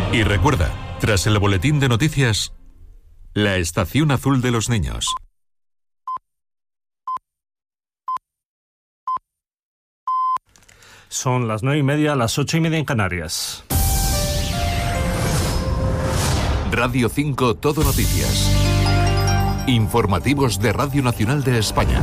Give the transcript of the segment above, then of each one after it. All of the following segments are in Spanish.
Y recuerda, tras el boletín de noticias, la estación azul de los niños. Son las 9:30, las 8:30 en Canarias. Radio 5 Todo Noticias. Informativos de Radio Nacional de España.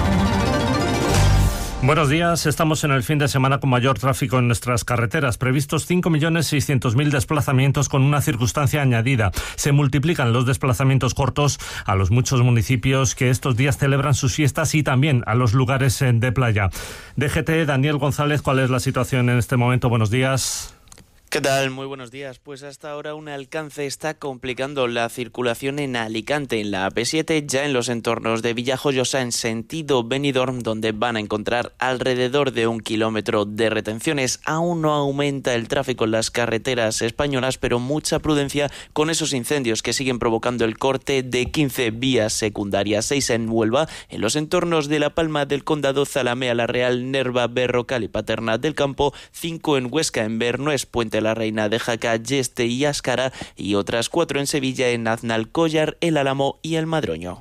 Buenos días, estamos en el fin de semana con mayor tráfico en nuestras carreteras. Previstos 5.600.000 desplazamientos con una circunstancia añadida. Se multiplican los desplazamientos cortos a los muchos municipios que estos días celebran sus fiestas y también a los lugares de playa. DGT, Daniel González, ¿cuál es la situación en este momento? Buenos días. ¿Qué tal? Muy buenos días. Pues hasta ahora un alcance está complicando la circulación en Alicante, en la AP7, ya en los entornos de Villajoyosa en sentido Benidorm, donde van a encontrar alrededor de 1 kilómetro de retenciones. Aún no aumenta el tráfico en las carreteras españolas, pero mucha prudencia con esos incendios que siguen provocando el corte de 15 vías secundarias, 6 en Huelva, en los entornos de La Palma del Condado, Zalamea, La Real, Nerva, Berrocal y Paterna del Campo, 5 en Huesca, en Bernués, Puente la Reina de Jaca, Yeste y Áscara, y otras 4 en Sevilla, en Aznalcóllar, El Álamo y El Madroño.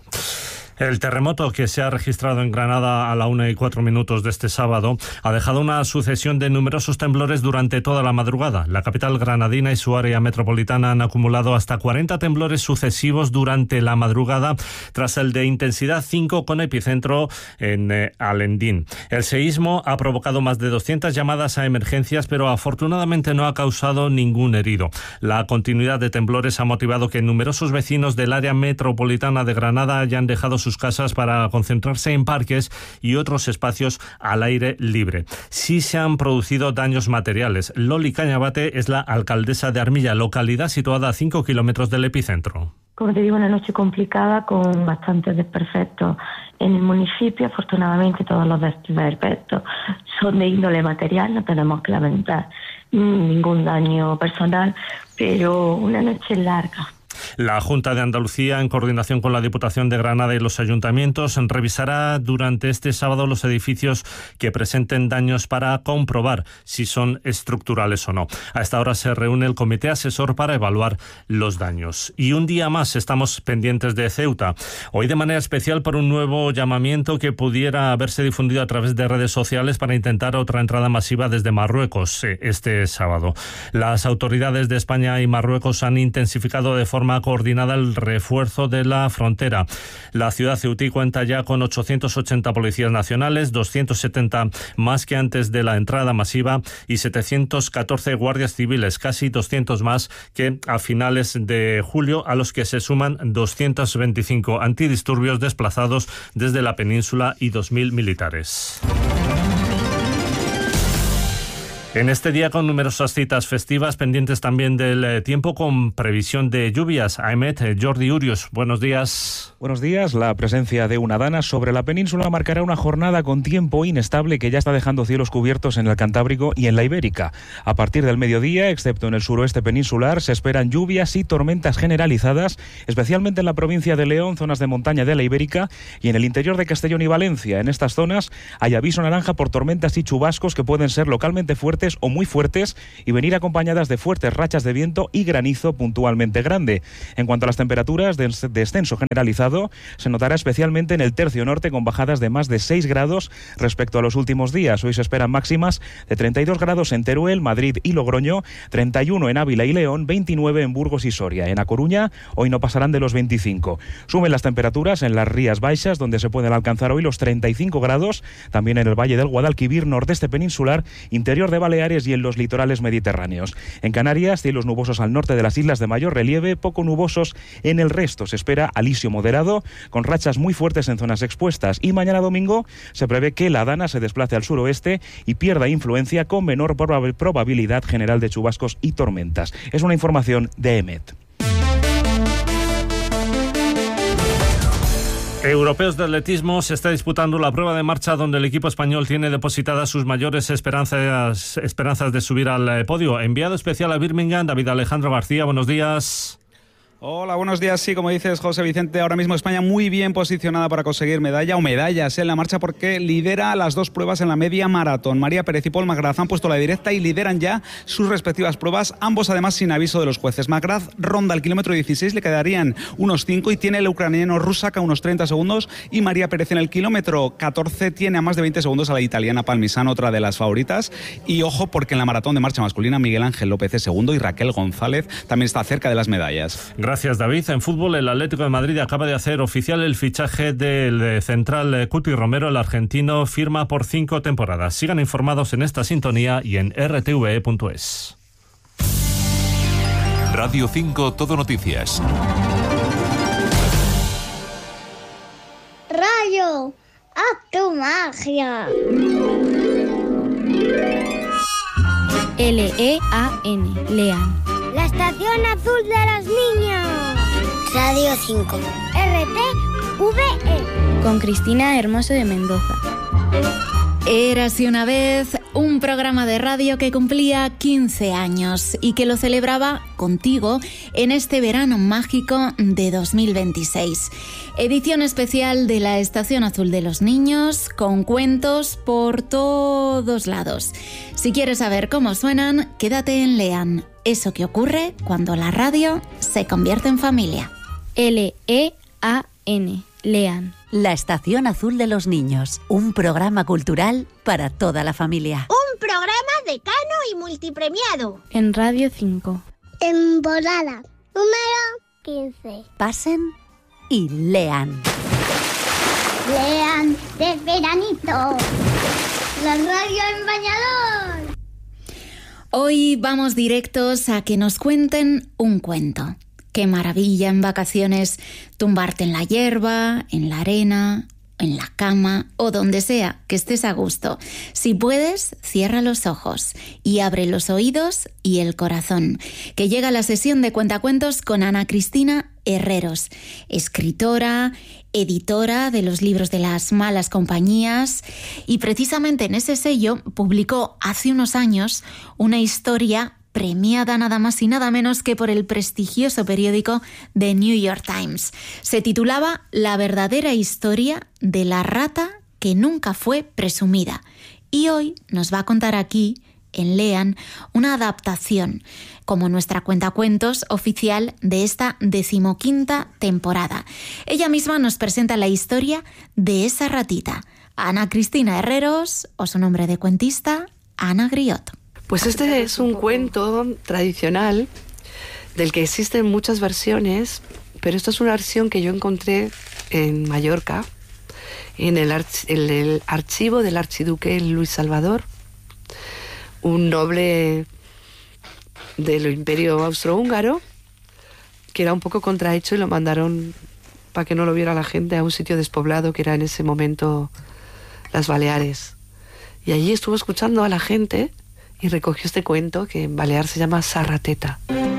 El terremoto que se ha registrado en Granada a la 1:04 de este sábado ha dejado una sucesión de numerosos temblores durante toda la madrugada. La capital granadina y su área metropolitana han acumulado hasta 40 temblores sucesivos durante la madrugada, tras el de intensidad 5 con epicentro en Alendín. El seísmo ha provocado más de 200 llamadas a emergencias, pero afortunadamente no ha causado ningún herido. La continuidad de temblores ha motivado que numerosos vecinos del área metropolitana de Granada hayan dejado sus casas para concentrarse en parques y otros espacios al aire libre. Sí se han producido daños materiales. Loli Cañabate es la alcaldesa de Armilla, localidad situada a 5 kilómetros del epicentro. Como te digo, una noche complicada con bastantes desperfectos en el municipio. Afortunadamente todos los desperfectos son de índole material, no tenemos que lamentar ningún daño personal, pero una noche larga. La Junta de Andalucía, en coordinación con la Diputación de Granada y los ayuntamientos, revisará durante este sábado los edificios que presenten daños para comprobar si son estructurales o no. A esta hora se reúne el comité asesor para evaluar los daños. Y un día más estamos pendientes de Ceuta. Hoy de manera especial por un nuevo llamamiento que pudiera haberse difundido a través de redes sociales para intentar otra entrada masiva desde Marruecos este sábado. Las autoridades de España y Marruecos han intensificado de forma coordinada el refuerzo de la frontera. La ciudad ceutí cuenta ya con 880 policías nacionales, 270 más que antes de la entrada masiva y 714 guardias civiles, casi 200 más que a finales de julio, a los que se suman 225 antidisturbios desplazados desde la península y 2.000 militares. En este día con numerosas citas festivas, pendientes también del tiempo con previsión de lluvias. Ahmed, Jordi Urios, buenos días. Buenos días. La presencia de una dana sobre la península marcará una jornada con tiempo inestable que ya está dejando cielos cubiertos en el Cantábrico y en la Ibérica. A partir del mediodía, excepto en el suroeste peninsular, se esperan lluvias y tormentas generalizadas, especialmente en la provincia de León, zonas de montaña de la Ibérica y en el interior de Castellón y Valencia. En estas zonas hay aviso naranja por tormentas y chubascos que pueden ser localmente fuertes o muy fuertes y venir acompañadas de fuertes rachas de viento y granizo puntualmente grande. En cuanto a las temperaturas, descenso generalizado se notará especialmente en el tercio norte, con bajadas de más de 6 grados respecto a los últimos días. Hoy se esperan máximas de 32 grados en Teruel, Madrid y Logroño, 31 en Ávila y León, 29 en Burgos y Soria. En A Coruña hoy no pasarán de los 25. Suben las temperaturas en las Rías Baixas, donde se pueden alcanzar hoy los 35 grados, también en el Valle del Guadalquivir, nordeste peninsular, interior de Baleares y en los litorales mediterráneos. En Canarias, cielos nubosos al norte de las islas de mayor relieve, poco nubosos en el resto. Se espera alisio moderado, con rachas muy fuertes en zonas expuestas. Y mañana domingo se prevé que la dana se desplace al suroeste y pierda influencia, con menor probabilidad general de chubascos y tormentas. Es una información de EMET. Europeos de atletismo, se está disputando la prueba de marcha donde el equipo español tiene depositadas sus mayores esperanzas de subir al podio. Enviado especial a Birmingham, David Alejandro García, buenos días. Hola, buenos días. Sí, como dices, José Vicente, ahora mismo España muy bien posicionada para conseguir medalla o medallas en la marcha porque lidera las 2 pruebas en la media maratón. María Pérez y Paul McGrath han puesto la directa y lideran ya sus respectivas pruebas, ambos además sin aviso de los jueces. McGrath ronda el kilómetro 16, le quedarían unos 5 y tiene el ucraniano Rusaka unos 30 segundos y María Pérez en el kilómetro 14 tiene a más de 20 segundos a la italiana Palmisano, otra de las favoritas. Y ojo porque en la maratón de marcha masculina Miguel Ángel López es segundo y Raquel González también está cerca de las medallas. Gracias, David. En fútbol, el Atlético de Madrid acaba de hacer oficial el fichaje del central Cuti Romero. El argentino firma por 5 temporadas. Sigan informados en esta sintonía y en rtve.es. Radio 5 Todo Noticias. Rayo, haz tu magia. L-E-A-N, Lean. La estación azul de los niños. Radio 5. RTVE. Con Cristina Hermoso de Mendoza. Érase una vez un programa de radio que cumplía 15 años y que lo celebraba contigo en este verano mágico de 2026. Edición especial de la Estación Azul de los Niños, con cuentos por todos lados. Si quieres saber cómo suenan, quédate en Lean. Eso que ocurre cuando la radio se convierte en familia. L-E-A-N, Lean. La Estación Azul de los Niños, un programa cultural para toda la familia. Un programa decano y multipremiado. En Radio 5. Temporada número 15. Pasen y lean. Lean de veranito. La radio en bañador. Hoy vamos directos a que nos cuenten un cuento. Qué maravilla en vacaciones tumbarte en la hierba, en la arena, en la cama o donde sea que estés a gusto. Si puedes, cierra los ojos y abre los oídos y el corazón, que llega la sesión de cuentacuentos con Ana Cristina Herreros, escritora, editora de los libros de las malas compañías, y precisamente en ese sello publicó hace unos años una historia premiada nada más y nada menos que por el prestigioso periódico The New York Times. Se titulaba La verdadera historia de la rata que nunca fue presumida. Y hoy nos va a contar aquí, en Lean, una adaptación, como nuestra cuentacuentos oficial de esta 15ª temporada. Ella misma nos presenta la historia de esa ratita. Ana Cristina Herreros, o su nombre de cuentista, Ana Griot. Pues este es un cuento tradicional del que existen muchas versiones, pero esta es una versión que yo encontré en Mallorca, en el archivo del archiduque Luis Salvador, un noble del Imperio Austrohúngaro, que era un poco contrahecho y lo mandaron para que no lo viera la gente a un sitio despoblado que era en ese momento las Baleares. Y allí estuvo escuchando a la gente y recogió este cuento que en balear se llama Sarrateta.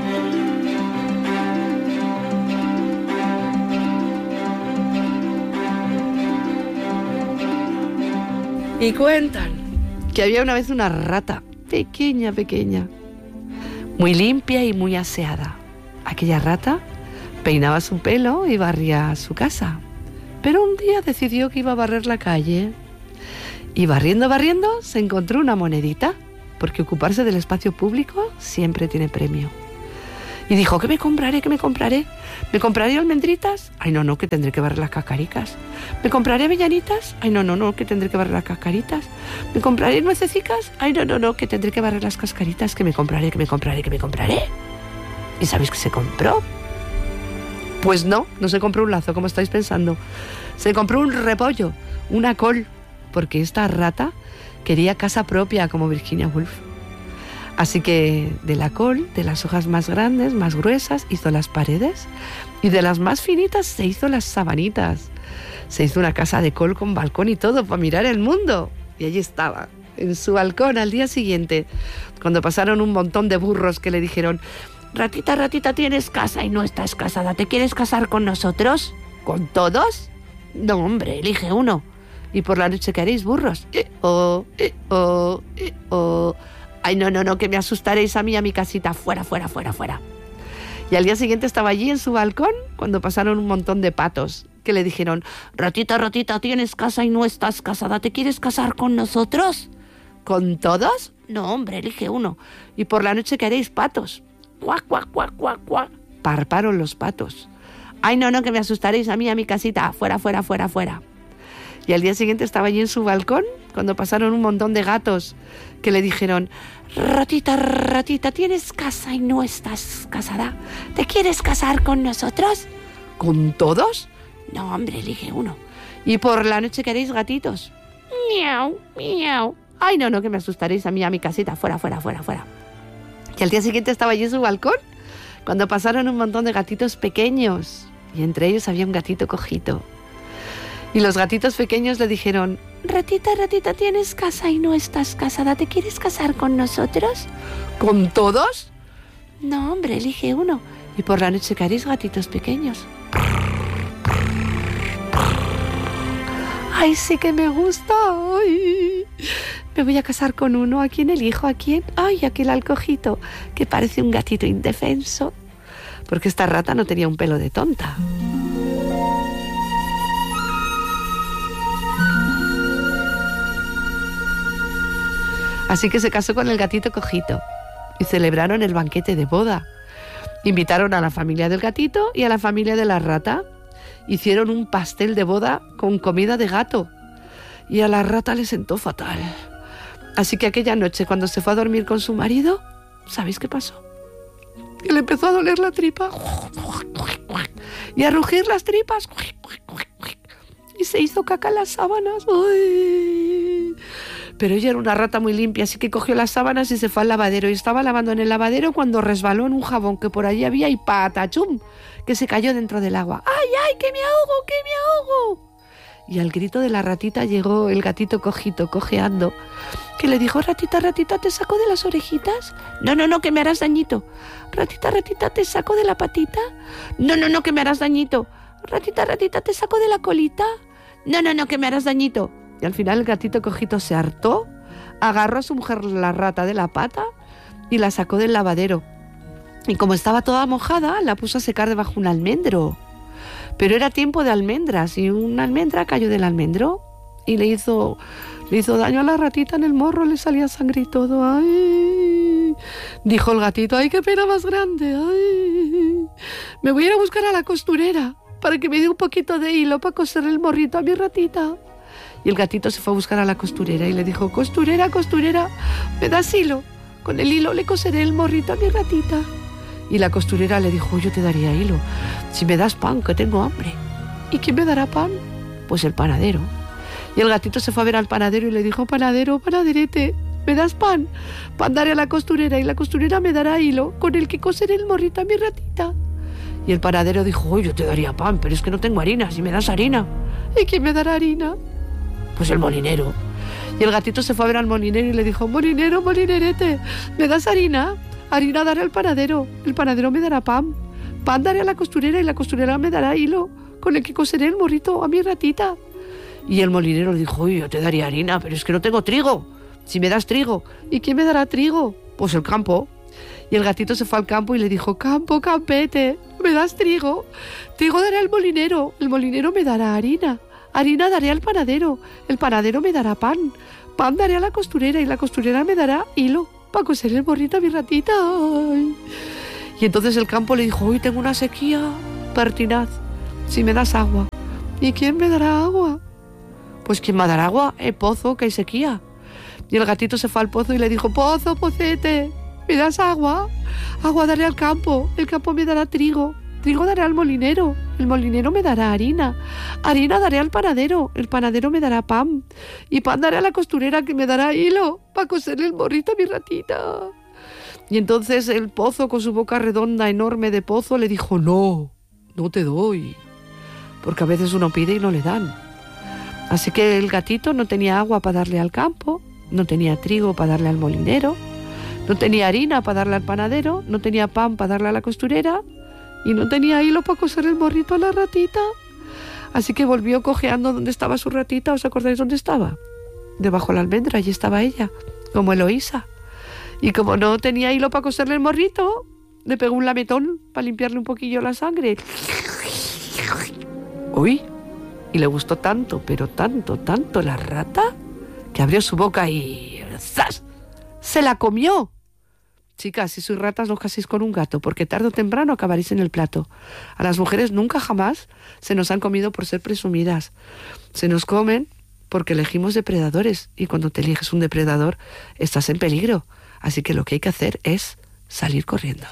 Y cuentan que había una vez una rata pequeña, muy limpia y muy aseada. Aquella rata peinaba su pelo y barría su casa, pero un día decidió que iba a barrer la calle. Y barriendo se encontró una monedita, porque ocuparse del espacio público siempre tiene premio. Y dijo, ¿qué me compraré? ¿Me compraré almendritas? Ay, no, que tendré que barrer las cascaricas. ¿Me compraré avellanitas? Ay, no, que tendré que barrer las cascaritas. ¿Me compraré nuececicas? Ay, no, que tendré que barrer las cascaritas. ¿Qué me compraré? ¿Y sabéis qué se compró? Pues no se compró un lazo, como estáis pensando. Se compró un repollo, una col, porque esta rata quería casa propia como Virginia Woolf. Así que de la col, de las hojas más grandes, más gruesas, hizo las paredes, y de las más finitas se hizo las sabanitas. Se hizo una casa de col con balcón y todo para mirar el mundo. Y allí estaba, en su balcón al día siguiente, cuando pasaron un montón de burros que le dijeron, ratita, tienes casa y no estás casada, ¿te quieres casar con nosotros? ¿Con todos? No, hombre, elige uno. Y por la noche, ¿qué haréis, burros? Ay, no, que me asustaréis a mí, a mi casita. Fuera. Y al día siguiente estaba allí en su balcón cuando pasaron un montón de patos que le dijeron: ratita, ratita, tienes casa y no estás casada, ¿te quieres casar con nosotros? ¿Con todos? No, hombre, elige uno. Y por la noche, ¿qué haréis, patos? Cuac, cuac, cuac, cuac, cuac. Parparon los patos. Ay, no, que me asustaréis a mi casita. Fuera, fuera, fuera, fuera. Y al día siguiente estaba allí en su balcón cuando pasaron un montón de gatos que le dijeron: ratita, ratita, tienes casa y no estás casada, ¿te quieres casar con nosotros? ¿Con todos? No, hombre, elige uno. Y por la noche, ¿queréis, gatitos? Miau, miau. Ay, no, que me asustaréis a mi casita. Fuera, fuera, fuera, fuera. Y al día siguiente estaba allí en su balcón cuando pasaron un montón de gatitos pequeños. Y entre ellos había un gatito cojito. Y los gatitos pequeños le dijeron: ratita, ratita, tienes casa y no estás casada, ¿te quieres casar con nosotros? ¿Con todos? No, hombre, elige uno. Y por la noche, ¿qué haréis, gatitos pequeños? ¡Ay, sí que me gusta! ¡Ay! Me voy a casar con uno. ¿A quién elijo? ¿A quién? ¡Ay, aquel al cojito, que parece un gatito indefenso! Porque esta rata no tenía un pelo de tonta. Así que se casó con el gatito cojito y celebraron el banquete de boda. Invitaron a la familia del gatito y a la familia de la rata. Hicieron un pastel de boda con comida de gato y a la rata le sentó fatal. Así que aquella noche, cuando se fue a dormir con su marido, ¿sabéis qué pasó? Que le empezó a doler la tripa y a rugir las tripas y se hizo caca en las sábanas. ¡Ay! Pero ella era una rata muy limpia, así que cogió las sábanas y se fue al lavadero. Y estaba lavando en el lavadero cuando resbaló en un jabón que por allí había y ¡patachum!, que se cayó dentro del agua. ¡Ay, ay, que me ahogo, que me ahogo! Y al grito de la ratita llegó el gatito cojito, cojeando, que le dijo: ratita, ratita, ¿te saco de las orejitas? No, que me harás dañito. Ratita, ratita, ¿te saco de la patita? No, que me harás dañito. Ratita, ratita, ¿te saco de la colita? No, que me harás dañito. Y al final el gatito cojito se hartó, agarró a su mujer la rata de la pata y la sacó del lavadero. Y como estaba toda mojada, la puso a secar debajo de un almendro. Pero era tiempo de almendras y una almendra cayó del almendro y le hizo daño a la ratita en el morro, le salía sangre y todo. ¡Ay! Dijo el gatito: ¡ay, qué pena más grande! ¡Ay! Me voy a ir a buscar a la costurera para que me dé un poquito de hilo para coser el morrito a mi ratita. Y el gatito se fue a buscar a la costurera y le dijo: costurera, costurera, ¿me das hilo? Con el hilo le coseré el morrito a mi ratita. Y la costurera le dijo: yo te daría hilo si me das pan, que tengo hambre. ¿Y quién me dará pan? Pues el panadero. Y el gatito se fue a ver al panadero y le dijo: panadero, panaderete, ¿me das pan? Pan daré a la costurera y la costurera me dará hilo con el que coseré el morrito a mi ratita. Y el panadero dijo: yo te daría pan, pero es que no tengo harina, si me das harina. ¿Y quién me dará harina? Pues el molinero. Y el gatito se fue a ver al molinero y le dijo: molinero, molinerete, ¿me das harina? Harina daré al panadero, el panadero me dará pan. Pan daré a la costurera y la costurera me dará hilo con el que coseré el morrito a mi ratita. Y el molinero le dijo: yo te daría harina, pero es que no tengo trigo, si me das trigo. ¿Y quién me dará trigo? Pues el campo. Y el gatito se fue al campo y le dijo: campo, campete, ¿me das trigo? Trigo daré al molinero, el molinero me dará harina. Harina daré al panadero, el panadero me dará pan. Pan daré a la costurera y la costurera me dará hilo para coser el morrito a mi ratita. Ay. Y entonces el campo le dijo: hoy tengo una sequía pertinaz, si me das agua. ¿Y quién me dará agua? Pues ¿quién me dará agua? El pozo, que hay sequía. Y el gatito se fue al pozo y le dijo: pozo, pocete, ¿me das agua? Agua daré al campo, el campo me dará trigo. Trigo daré al molinero, el molinero me dará harina. Harina daré al panadero, el panadero me dará pan. Y pan daré a la costurera, que me dará hilo para coser el morrito a mi ratita. Y entonces el pozo, con su boca redonda, enorme de pozo, le dijo: no te doy. Porque a veces uno pide y no le dan. Así que el gatito no tenía agua para darle al campo, no tenía trigo para darle al molinero, no tenía harina para darle al panadero, no tenía pan para darle a la costurera, y no tenía hilo para coser el morrito a la ratita. Así que volvió cojeando donde estaba su ratita. ¿Os acordáis dónde estaba? Debajo de la almendra, allí estaba ella, como Eloísa. Y como no tenía hilo para coserle el morrito, le pegó un lametón para limpiarle un poquillo la sangre. Uy, y le gustó tanto, pero tanto la rata, que abrió su boca y ¡zas!, se la comió. Chicas, si sois ratas, no caséis con un gato, porque tarde o temprano acabaréis en el plato. A las mujeres nunca jamás se nos han comido por ser presumidas. Se nos comen porque elegimos depredadores, y cuando te eliges un depredador estás en peligro. Así que lo que hay que hacer es salir corriendo.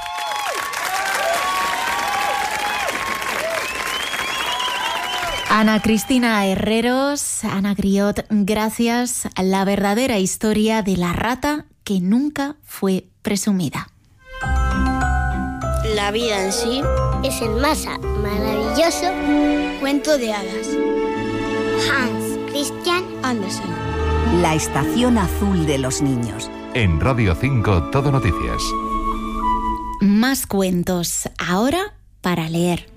Ana Cristina Herreros, Ana Griot, gracias. La verdadera historia de la rata que nunca fue presumida. La vida en sí es el más maravilloso cuento de hadas. Hans Christian Andersen. La estación azul de los niños. En Radio 5 Todo Noticias. Más cuentos, ahora para leer.